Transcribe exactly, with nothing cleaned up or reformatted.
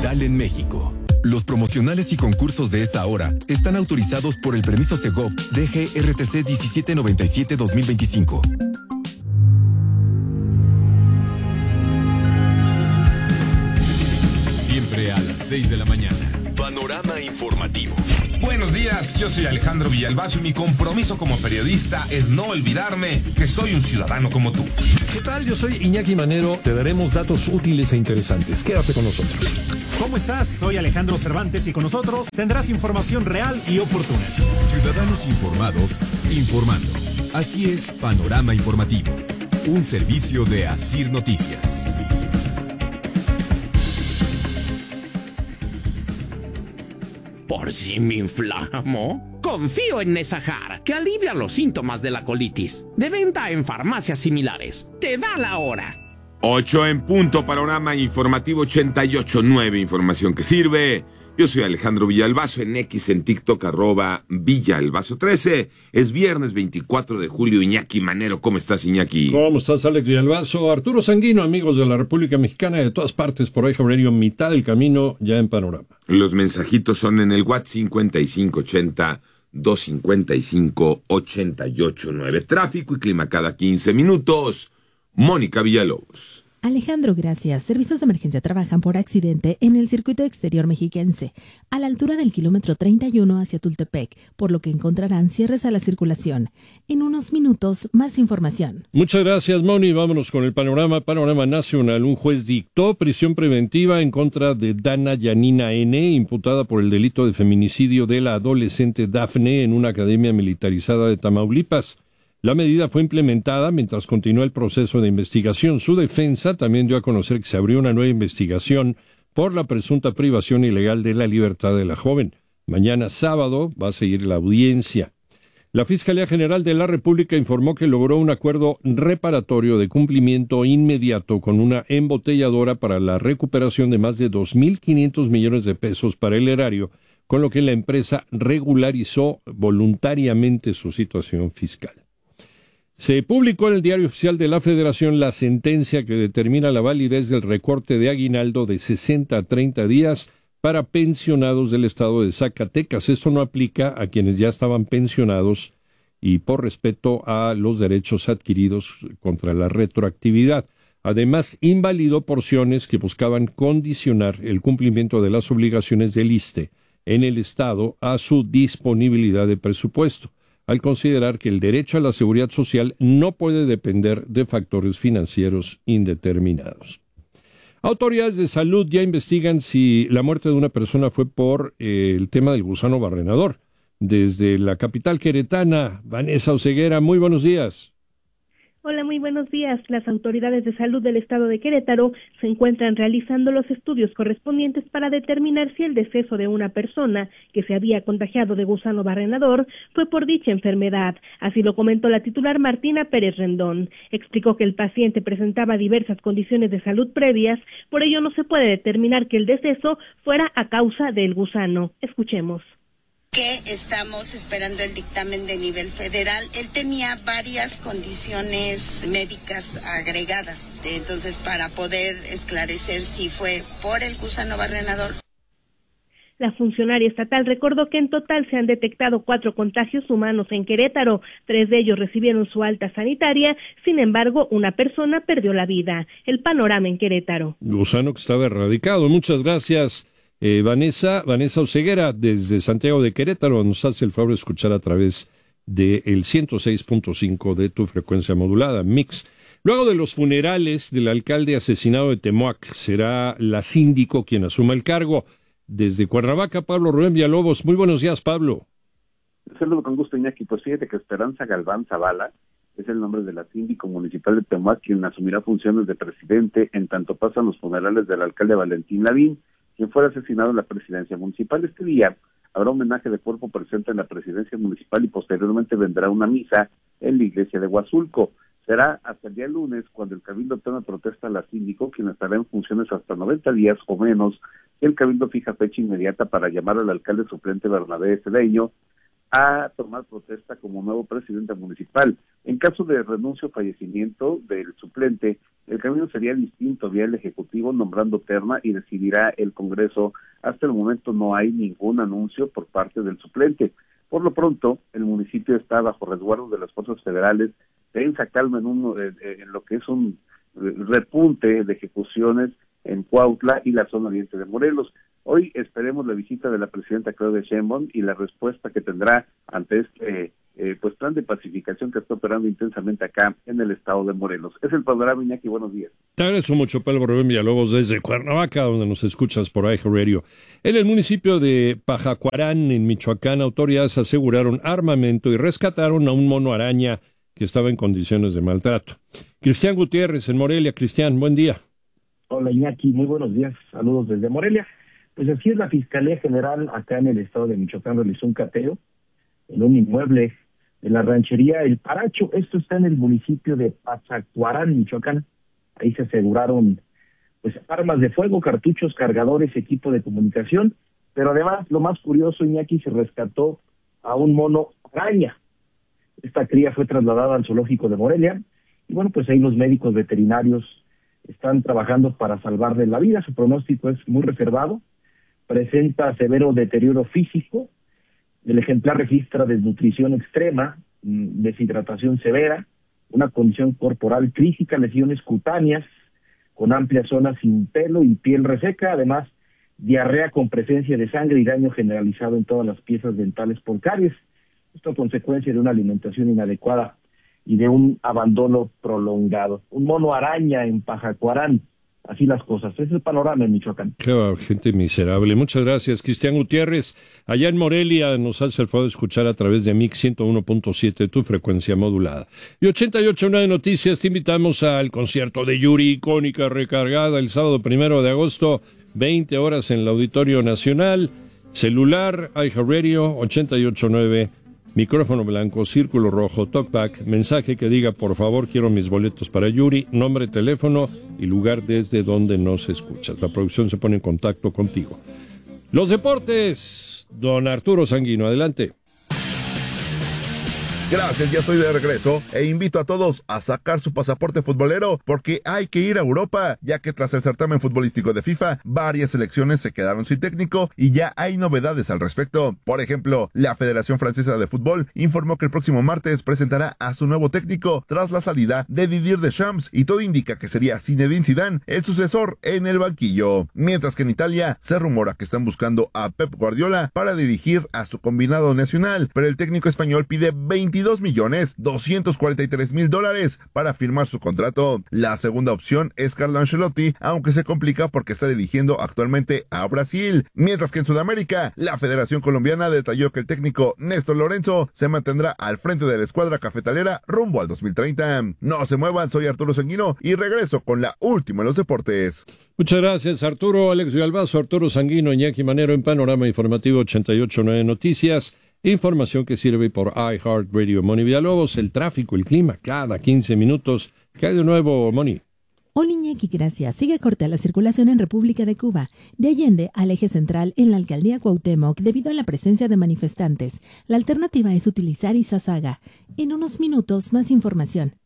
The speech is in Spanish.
digital en México. Los promocionales y concursos de esta hora están autorizados por el permiso Segov D G R T C diecisiete noventa y siete guión dos mil veinticinco. Siempre a las seis de la mañana. Panorama informativo. Buenos días, yo soy Alejandro Villalbazo y mi compromiso como periodista es no olvidarme que soy un ciudadano como tú. ¿Qué tal? Yo soy Iñaki Manero. Te daremos datos útiles e interesantes. Quédate con nosotros. ¿Cómo estás? Soy Alejandro Cervantes y con nosotros tendrás información real y oportuna. Ciudadanos informados, informando. Así es Panorama Informativo, un servicio de Asir Noticias. Por si me inflamo, confío en Nesajar, que alivia los síntomas de la colitis. De venta en farmacias similares. Te da la hora. ocho en punto, Panorama Informativo ochenta y ocho punto nueve, información que sirve. Yo soy Alejandro Villalbazo, en X, en TikTok, arroba Villalbazo trece. Es viernes veinticuatro de julio. Iñaki Manero, ¿cómo estás, Iñaki? ¿Cómo estás, Alex Villalbazo? Arturo Sanguino, amigos de la República Mexicana de todas partes, por ahí, Radio, mitad del camino ya en Panorama. Los mensajitos son en el WhatsApp cincuenta y cinco ochenta, doscientos cincuenta y cinco, ochenta y ocho nueve. Tráfico y clima cada quince minutos. Mónica Villalobos. Alejandro, gracias. Servicios de emergencia trabajan por accidente en el circuito exterior mexiquense, a la altura del kilómetro treinta y uno hacia Tultepec, por lo que encontrarán cierres a la circulación. En unos minutos, más información. Muchas gracias, Moni. Vámonos con el panorama. Panorama nacional. Un juez dictó prisión preventiva en contra de Dana Yanina N., imputada por el delito de feminicidio de la adolescente Dafne en una academia militarizada de Tamaulipas. La medida fue implementada mientras continúa el proceso de investigación. Su defensa también dio a conocer que se abrió una nueva investigación por la presunta privación ilegal de la libertad de la joven. Mañana sábado va a seguir la audiencia. La Fiscalía General de la República informó que logró un acuerdo reparatorio de cumplimiento inmediato con una embotelladora para la recuperación de más de dos mil quinientos millones de pesos para el erario, con lo que la empresa regularizó voluntariamente su situación fiscal. Se publicó en el Diario Oficial de la Federación la sentencia que determina la validez del recorte de aguinaldo de sesenta a treinta días para pensionados del estado de Zacatecas. Esto no aplica a quienes ya estaban pensionados y por respeto a los derechos adquiridos contra la retroactividad. Además, invalidó porciones que buscaban condicionar el cumplimiento de las obligaciones del ISSSTE en el estado a su disponibilidad de presupuesto, al considerar que el derecho a la seguridad social no puede depender de factores financieros indeterminados. Autoridades de salud ya investigan si la muerte de una persona fue por eh, el tema del gusano barrenador. Desde la capital queretana, Vanessa Oseguera, muy buenos días. Hola, muy buenos días. Las autoridades de salud del estado de Querétaro se encuentran realizando los estudios correspondientes para determinar si el deceso de una persona que se había contagiado de gusano barrenador fue por dicha enfermedad. Así lo comentó la titular Martina Pérez Rendón. Explicó que el paciente presentaba diversas condiciones de salud previas, por ello no se puede determinar que el deceso fuera a causa del gusano. Escuchemos. Que estamos esperando el dictamen de nivel federal. Él tenía varias condiciones médicas agregadas, entonces para poder esclarecer si fue por el gusano barrenador. La funcionaria estatal recordó que en total se han detectado cuatro contagios humanos en Querétaro. Tres de ellos recibieron su alta sanitaria, sin embargo, una persona perdió la vida. El panorama en Querétaro. Gusano que estaba erradicado. Muchas gracias. Eh, Vanessa, Vanessa Oseguera, desde Santiago de Querétaro, nos hace el favor de escuchar a través del ciento seis punto cinco de tu frecuencia modulada, Mix. Luego de los funerales del alcalde asesinado de Temoac, será la síndico quien asuma el cargo. Desde Cuernavaca, Pablo Rubén Villalobos. Muy buenos días, Pablo. Saludo con gusto, Iñaki. Pues fíjate que Esperanza Galván Zavala es el nombre de la síndico municipal de Temoac, quien asumirá funciones de presidente en tanto pasan los funerales del alcalde Valentín Lavín, quien fuera asesinado en la presidencia municipal. Este día habrá homenaje de cuerpo presente en la presidencia municipal y posteriormente vendrá una misa en la iglesia de Huazulco. Será hasta el día lunes cuando el Cabildo tome protesta a la síndico, quien estará en funciones hasta noventa días o menos. El Cabildo fija fecha inmediata para llamar al alcalde suplente Bernabé Cedeño a tomar protesta como nuevo presidente municipal. En caso de renuncio o fallecimiento del suplente, el camino sería distinto vía el Ejecutivo nombrando terna y decidirá el Congreso. Hasta el momento no hay ningún anuncio por parte del suplente. Por lo pronto, el municipio está bajo resguardo de las fuerzas federales, tensa calma en, un, en lo que es un repunte de ejecuciones en Cuautla y la zona oriente de Morelos. Hoy esperemos la visita de la presidenta Claudia Sheinbaum y la respuesta que tendrá ante este eh, pues plan de pacificación que está operando intensamente acá en el estado de Morelos. Es el panorama, Iñaki, buenos días. Te agradezco mucho, Pablo Rubén Villalobos, desde Cuernavaca, donde nos escuchas por iHeartRadio. En el municipio de Pajacuarán, en Michoacán, autoridades aseguraron armamento y rescataron a un mono araña que estaba en condiciones de maltrato. Cristian Gutiérrez, en Morelia. Cristian, buen día. Hola, Iñaki, muy buenos días. Saludos desde Morelia. Pues así es, la Fiscalía General acá en el estado de Michoacán realizó un cateo en un inmueble de la ranchería El Paracho. Esto está en el municipio de Pachacuarán, Michoacán. Ahí se aseguraron pues armas de fuego, cartuchos, cargadores, equipo de comunicación, pero además, lo más curioso, Iñaki, se rescató a un mono araña. Esta cría fue trasladada al zoológico de Morelia y bueno, pues ahí los médicos veterinarios están trabajando para salvarle la vida. Su pronóstico es muy reservado, presenta severo deterioro físico, el ejemplar registra desnutrición extrema, deshidratación severa, una condición corporal crítica, lesiones cutáneas con amplias zonas sin pelo y piel reseca, además diarrea con presencia de sangre y daño generalizado en todas las piezas dentales por caries. Esto a consecuencia de una alimentación inadecuada y de un abandono prolongado. Un mono araña en Pajacuarán, así las cosas. Ese es el panorama en Michoacán. Qué gente miserable. Muchas gracias, Cristian Gutiérrez. Allá en Morelia nos hace el favor de escuchar a través de Mix ciento uno punto siete, tu frecuencia modulada. Y ochenta y ocho punto nueve Noticias, te invitamos al concierto de Yuri, icónica, recargada, el sábado primero de agosto, veinte horas en el Auditorio Nacional. Celular, iHeartRadio, ochenta y ocho punto nueve. Micrófono blanco, círculo rojo, talkback, mensaje que diga por favor quiero mis boletos para Yuri, nombre, teléfono y lugar desde donde nos escuchas. La producción se pone en contacto contigo. Los deportes, don Arturo Sanguino, adelante. Gracias, ya estoy de regreso e invito a todos a sacar su pasaporte futbolero porque hay que ir a Europa, ya que tras el certamen futbolístico de FIFA, varias selecciones se quedaron sin técnico y ya hay novedades al respecto. Por ejemplo, la Federación Francesa de Fútbol informó que el próximo martes presentará a su nuevo técnico tras la salida de Didier Deschamps y todo indica que sería Zinedine Zidane el sucesor en el banquillo. Mientras que en Italia se rumora que están buscando a Pep Guardiola para dirigir a su combinado nacional, pero el técnico español pide veintidós millones doscientos cuarenta y tres mil dólares para firmar su contrato. La segunda opción es Carlo Ancelotti, aunque se complica porque está dirigiendo actualmente a Brasil. Mientras que en Sudamérica, la Federación Colombiana detalló que el técnico Néstor Lorenzo se mantendrá al frente de la escuadra cafetalera rumbo al dos mil treinta. No se muevan, soy Arturo Sanguino y regreso con la última en los deportes. Muchas gracias, Arturo. Alex Villalbazo, Arturo Sanguino, Iñaki Manero en Panorama Informativo ochenta y ocho punto nueve Noticias. Información que sirve por iHeartRadio. Moni Villalobos, el tráfico, el clima, cada quince minutos. ¿Qué hay de nuevo, Moni? Hola, Iñaki, gracias. Sigue corta la circulación en República de Cuba, de Allende al eje central en la alcaldía Cuauhtémoc debido a la presencia de manifestantes. La alternativa es utilizar Izazaga. En unos minutos, más información.